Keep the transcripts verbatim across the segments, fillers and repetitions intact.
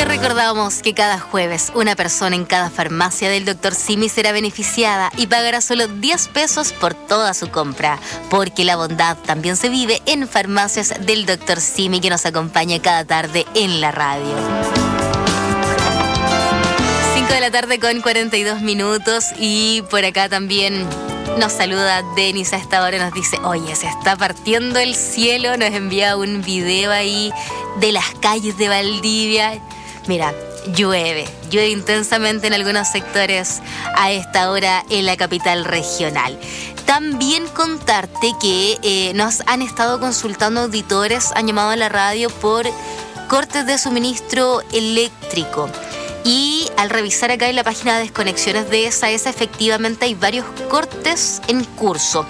recordamos que cada jueves una persona en cada farmacia del doctor Simi será beneficiada y pagará solo diez pesos por toda su compra, porque la bondad también se vive en farmacias del doctor Simi, que nos acompaña cada tarde en la radio. cinco de la tarde con cuarenta y dos minutos y por acá también nos saluda Denis a esta hora, nos dice, oye, se está partiendo el cielo, nos envía un video ahí de las calles de Valdivia. Mira, llueve, llueve intensamente en algunos sectores a esta hora en la capital regional. También contarte que eh, nos han estado consultando auditores, han llamado a la radio por cortes de suministro eléctrico. Y al revisar acá en la página de desconexiones de esa, esa efectivamente hay varios cortes en curso.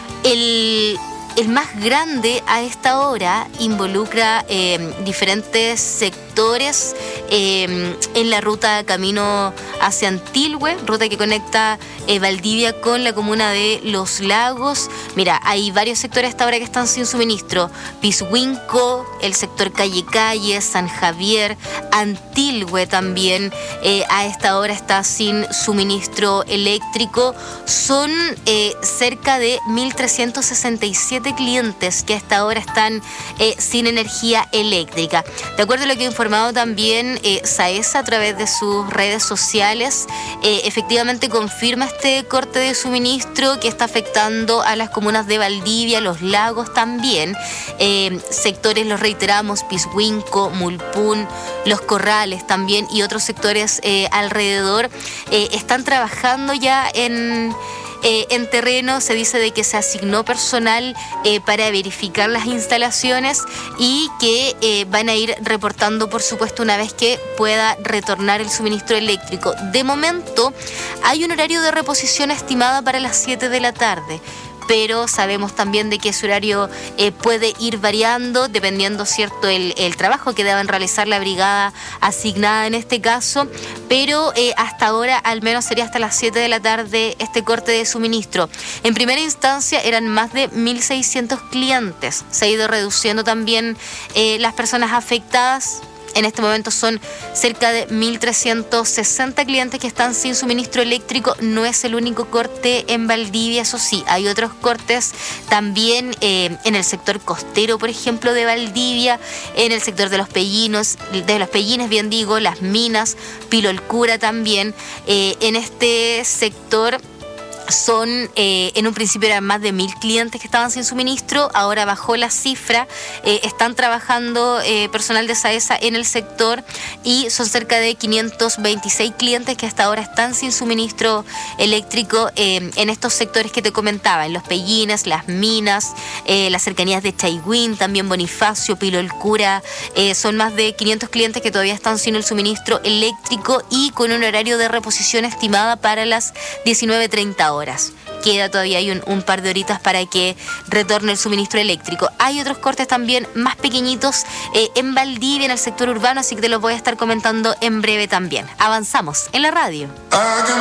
El, el más grande a esta hora involucra eh, diferentes sectores eh, en la ruta camino hacia Antilhue, ruta que conecta eh, Valdivia con la comuna de Los Lagos. Mira, hay varios sectores a esta hora que están sin suministro. Pishuinco, el sector Calle Calle, San Javier, Antilhue también eh, a esta hora está sin suministro eléctrico. Son eh, cerca de mil trescientos sesenta y siete clientes que a esta hora están eh, sin energía eléctrica. De acuerdo a lo que ha informado también eh, SAESA a través de sus redes sociales, eh, efectivamente confirma este corte de suministro que está afectando a las comunas de Valdivia, Los Lagos también. Eh, sectores, los reiteramos, Pishuinco, Mulpún, Los Corrales también y otros sectores eh, alrededor eh, están trabajando ya en... Eh, en terreno. Se dice de que se asignó personal eh, para verificar las instalaciones y que eh, van a ir reportando, por supuesto, una vez que pueda retornar el suministro eléctrico. De momento, hay un horario de reposición estimada para las siete de la tarde. Pero sabemos también de que ese horario eh, puede ir variando dependiendo, cierto, el, el trabajo que deban realizar la brigada asignada en este caso, pero eh, hasta ahora al menos sería hasta las siete de la tarde este corte de suministro. En primera instancia eran más de mil seiscientos clientes, se ha ido reduciendo también eh, las personas afectadas. En este momento son cerca de mil trescientos sesenta clientes que están sin suministro eléctrico. No es el único corte en Valdivia, eso sí, hay otros cortes también eh, en el sector costero, por ejemplo, de Valdivia, en el sector de los Pellinos, de los Pellines, bien digo, las minas, Pilolcura también. Eh, en este sector son, eh, en un principio eran más de mil clientes que estaban sin suministro, ahora bajó la cifra, eh, están trabajando eh, personal de SAESA en el sector y son cerca de quinientos veintiséis clientes que hasta ahora están sin suministro eléctrico eh, en estos sectores que te comentaba, en los Pellines, las minas, eh, las cercanías de Chaigüín, también Bonifacio, Pilolcura, eh, son más de quinientos clientes que todavía están sin el suministro eléctrico y con un horario de reposición estimada para las diecinueve treinta horas. Horas. Queda todavía hay un, un par de horitas para que retorne el suministro eléctrico. Hay otros cortes también más pequeñitos eh, en Valdivia, en el sector urbano, así que te los voy a estar comentando en breve también. Avanzamos en la radio.